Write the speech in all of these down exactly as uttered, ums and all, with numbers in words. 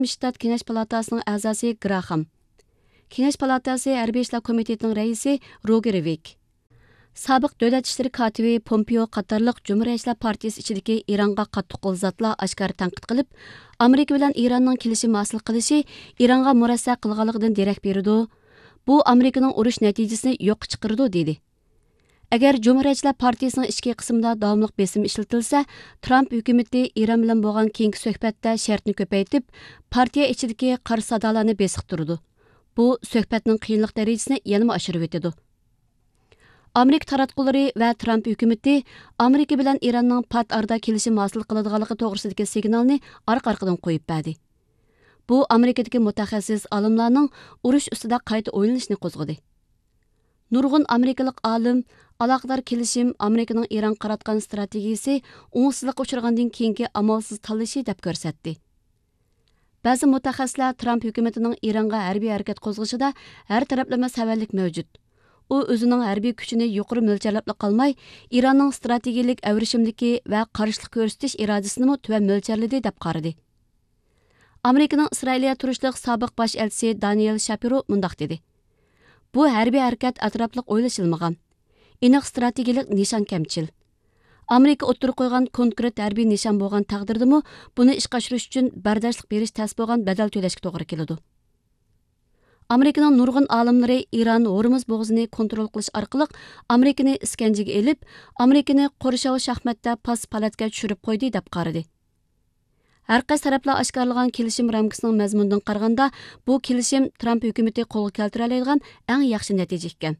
Shtat Kengash palatasining a'zosi Graham, Kengash palatasi Harbiy ishlar komitetining raisi Roger Wick, sobiq davlat ishlari kotibi Pompeo qatorliq Cumhuriyetchilar partiyasi ichidagi Ironga qattiq qo'l zotlar oshkor tanqid qilib, Amerika bilan Ironning kelishim hosil qilishi Ironga murassa qilganligidan derak berdi. Bu Amerikaning urush natijasini yo'q chiqardi dedi. Agar Cumhuriyetchilar partiyasining ichki qismida davomliq besim ishlatilsa, Trump hukumatı Iron bilan bo'lgan keyingi suhbatda shartni ko'paytib, partiya ichidagi qarshi sadolarni besiqtirdi. Bu suhbatning qiyinlik darajasini yanada oshirib o'tadi. Amerika taratqullari va Trump hukumatı Amerika bilan Ironning pat arada kelishim hosil qiladiganligi to'g'risidagi signalni orqa-orqadan qo'yib berdi. Bu Amerikadagi mutaxassis olimlarning urush ustida qayta o'ylanishni qo'zg'adi. Nurg'un amerikalik olim aloqador kelishim Amerikaning Iron qaratgan strategiyasi o'ngsizlikka uchragandan keyingi amalsiz tanlashi deb ko'rsatdi. Ba'zi mutaxassislar Trump hukumatining Ironga harbiy harakat qo'zg'ashida har taraflama savallik mavjud. U o'zining harbiy kuchini yuqori mo'ljalab qolmay, Ironning strategik avrishimligi va qarshilik ko'rsatish irodasini tuvan mo'ljalladi deb qaradi. Amerikaning Isroilga turishliq sobiq bosh elchisi Daniel Shapiro mundaq dedi. Bu harbiy harakat atrofliq o'ylashilmagan. Aniq strategik nishon kamchil. Amerika o'ttirib qo'ygan konkret harbiy nishon bo'lgan taqdirdami, buni ishga oshirish uchun bardoshlik berish tas bo'lgan badal to'lashga to'g'ri keladi. Amerikaning nurg'un olimlari Iron Hormuz bo'g'izini kontrol qilish orqali Amerikani iskanjaga elib, Amerikani Qo'rshav shaxmatda pas palatga tushirib qo'ydi deb qaradi. Har qaysi taraflar oshkorlagan kelishim ramkasining mazmunidan qaraganda, bu kelishim Trump hukumati qo'lga keltira oladigan eng yaxshi natija ekan.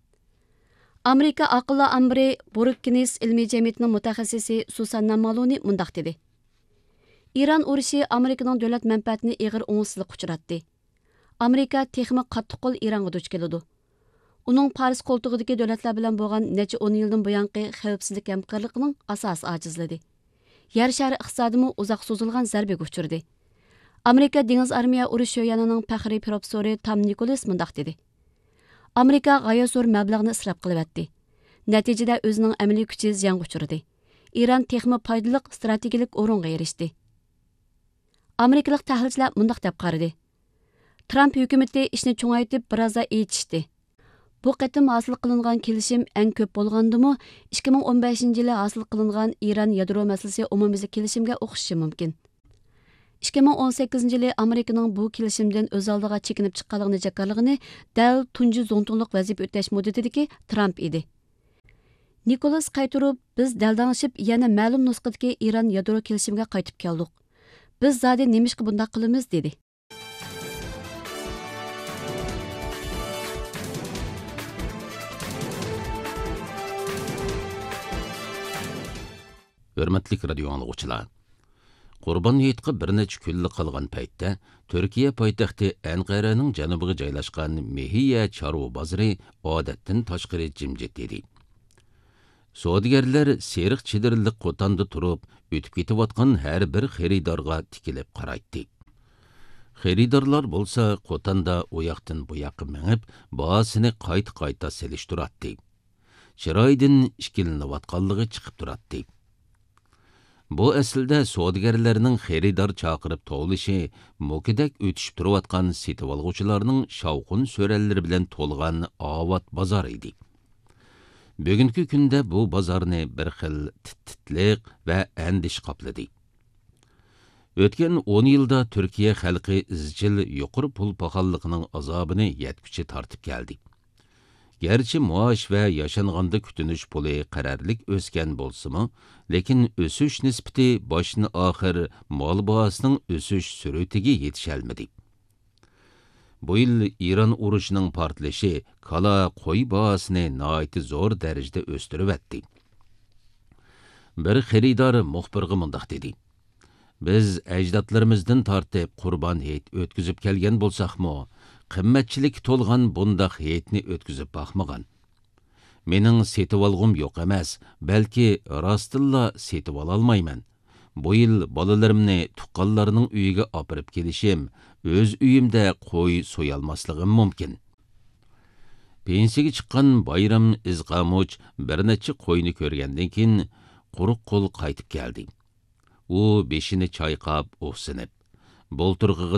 Amerika aqlli ambri Brookings ilmiy jamiyatining mutaxassisi Susan Namaloni mundaq dedi. Iron urushi Amerikaning davlat manfaatini ig'ir o'ngsizlikka uchratdi. Amerika texmi qattiq qo'l Ironga duch keladi. Uning Paris qo'ltig'idagi davlatlar bilan bo'lgan necha o'n yildan buyongi xavfsizlik hamkorligining asosi ojizladi. Yer shari iqtisodimi uzoq so'zilgan zarbaga uchirdi. Amerika dengiz armiya urush yo'yanining faxriy professori Tom Nicholas mundaq dedi. Amerika g'oyat zo'r mablag'ni isrof qilyapti. Natijada o'zining amaliy kuchi ziyonga uchirdi. Iron texmi foydali strategik o'ringa erishdi. Amerikalik tahlilchilar mundaq deb qaradi. Trump hukumati ishni cho'ngaytib birozda aytishdi. Bu qatim hosil qilingan kelishim eng ko'p bo'lgandimi, ikki ming o'n beshinchi yili hosil qilingan Iron yadro masalasi umumyuzlik kelishimga o'xshashi mumkin. ikki ming o'n sakkizinchi yili Amerikaning bu kelishimdan o'z oldiga chekinib chiqqanligini jakarligini dal tunji zo'ntunliq vazifa o'tash muddatidagi Trump edi. Nikolas qaytirib, biz daldangishib yana ma'lum nusxadagi Iron yadro kelishimiga qaytib keldik. Biz zodi nemishqa bunday qilamiz dedi. Hörmətli radio anlıqçılar. Qurban Hayitqa bir neçə kunlik qolgan paytda Türkiye poytaxti Anqaraning janubiga joylashgan Mehiya chorva bozori odatdan tashqari jimjit edi. Savdogarlar seriq chidirliq qo'tonda turib, o'tib ketayotgan har bir xaridorga tikilib qaraydi. Xaridorlar bo'lsa qo'tonda u yoqdan bu yoqqa mengib, bahosini qayta-qayta selishtiradi. Chiroydan ishkilinayotganligi chiqib turadi. Bu aslida savdogarlarning xaridor chaqirib tovlishi, mo'kidak o'tishib turayotgan setib olg'uvchilarning shavqun so'rallari bilan to'lganovat bozor edi. Bugungi kunda bu bozorni bir xil tititliq va andish qopladi. O'tgan o'n yilda Turkiya xalqi izchil yuqori pul paxalliqining azobini yetkichi tortib keldi. Gerçi muaş ve yaşanganda kütünüş puli qararlik o'sgan bo'lsa-mu, lekin o'sish nisbati boshni oxir mol bahosining o'sish sur'atiga yetishalmadi. Bu yil Iron urushining portlashi kala qo'y bahosini nihoyatda zo'r darajada o'stirib etdi. Bir xaridor muxbirga mundaq dedi. Biz ajdodlarimizdan tortib Qurban Hayit o'tkazib kelgan bo'lsak-mu, qimmatchilik to'lgan bundaq hayitni o'tkazib baxmagan. Mening setib olg'um yo'q emas, balki rostilla setib ololmayman. Bu yil bolalarimni tuqqanlarning uyiga opirib kelishim, o'z uyimda qo'y so'yalmasligim mumkin. Pensiyaga chiqqan Bayram Izqamuch bir necha qo'yni ko'rgandan keyin quruq qo'l qaytib keldi. U beshini chayqab o'xsinib, Былтырғы